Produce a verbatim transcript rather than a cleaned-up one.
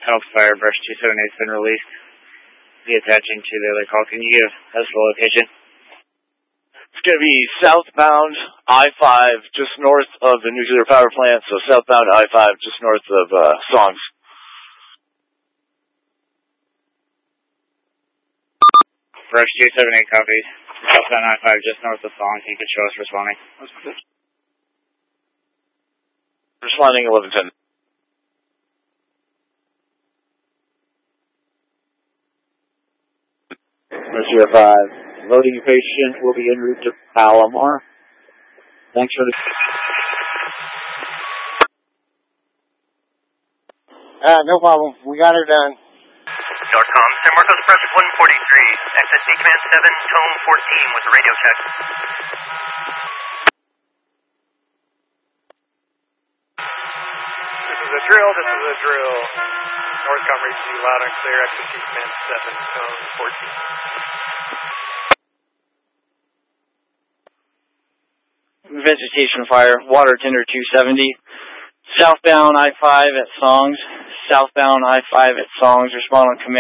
Health Fire, Brush two seven eight has been released. Be attaching to the other call. Can you give us the location? It's going to be southbound I five, just north of the nuclear power plant, so southbound I five, just north of uh, Songs. Brush two seven eight copies. Southbound I five, just north of Songs. You can show us responding. Responding eleven ten. Zero five. Loading patient will be en route to Palomar. Thanks for the... Uh, no problem. We got her done. Northcom, San Marcos Press one forty-three. Access C Command seven, Tone fourteen with the radio check. This is a drill, this is a drill. Northcom reads you loud and clear. Access C Command seven, Tone fourteen. Vegetation fire, water tender two seventy. Southbound I five at Songs. Southbound I five at Songs. Respond on command.